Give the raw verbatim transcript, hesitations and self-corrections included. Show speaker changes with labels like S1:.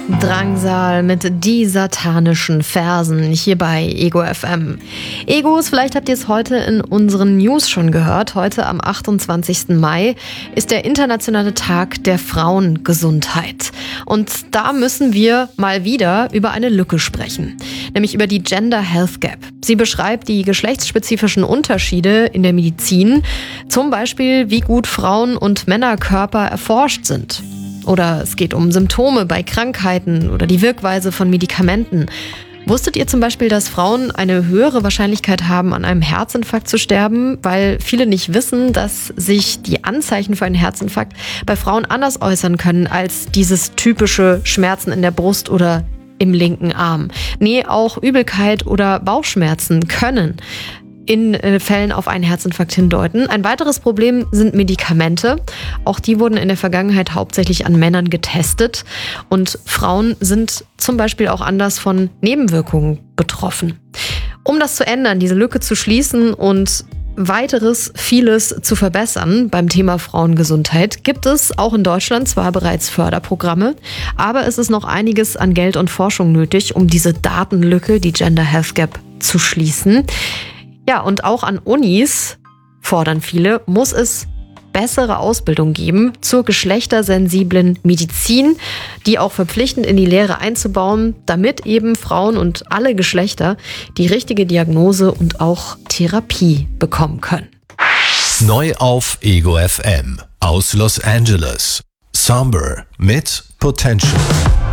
S1: Drangsal mit die satanischen Versen hier bei Ego F M. Egos, vielleicht habt ihr es heute in unseren News schon gehört. Heute am achtundzwanzigsten Mai ist der internationale Tag der Frauengesundheit. Und da müssen wir mal wieder über eine Lücke sprechen, nämlich über die Gender Health Gap. Sie beschreibt die geschlechtsspezifischen Unterschiede in der Medizin, zum Beispiel wie gut Frauen- und Männerkörper erforscht sind. Oder es geht um Symptome bei Krankheiten oder die Wirkweise von Medikamenten. Wusstet ihr zum Beispiel, dass Frauen eine höhere Wahrscheinlichkeit haben, an einem Herzinfarkt zu sterben, weil viele nicht wissen, dass sich die Anzeichen für einen Herzinfarkt bei Frauen anders äußern können als dieses typische Schmerzen in der Brust oder im linken Arm? Nee, auch Übelkeit oder Bauchschmerzen können in Fällen auf einen Herzinfarkt hindeuten. Ein weiteres Problem sind Medikamente. Auch die wurden in der Vergangenheit hauptsächlich an Männern getestet. Und Frauen sind zum Beispiel auch anders von Nebenwirkungen betroffen. Um das zu ändern, diese Lücke zu schließen und weiteres vieles zu verbessern beim Thema Frauengesundheit, gibt es auch in Deutschland zwar bereits Förderprogramme, aber es ist noch einiges an Geld und Forschung nötig, um diese Datenlücke, die Gender Health Gap, zu schließen. Ja, und auch an Unis, fordern viele, muss es bessere Ausbildung geben zur geschlechtersensiblen Medizin, die auch verpflichtend in die Lehre einzubauen, damit eben Frauen und alle Geschlechter die richtige Diagnose und auch Therapie bekommen können.
S2: Neu auf Ego F M aus Los Angeles. Somber mit Potential.